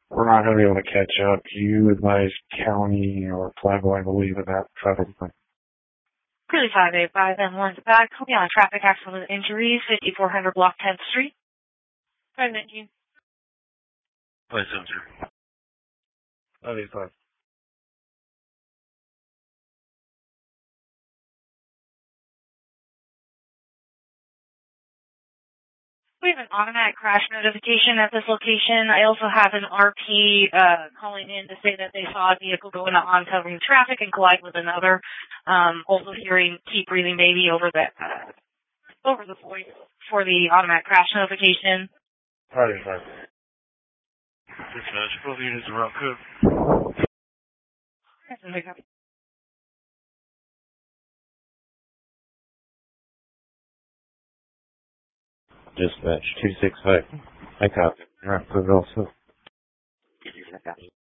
We're not going to be able to catch up. You advise county or Flagler, I believe, about traffic. Clearly 585 and one's back. Call me on traffic accident with injuries, 5400 Block 10th Street. 519. 570. 585. We have an automatic crash notification at this location. I also have an RP calling in to say that they saw a vehicle go into oncoming traffic and collide with another. Also hearing "Keep Breathing Baby" over the voice for the automatic crash notification. 585. Dispatch, both units are on code. Dispatch 265. I copy. You're on code also.